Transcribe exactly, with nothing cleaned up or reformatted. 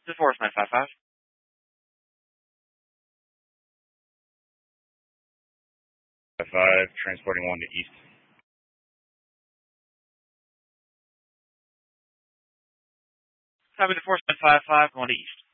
The Forest nine five five. Five five, transporting one to east. Copy the Forest nine five five, going to east.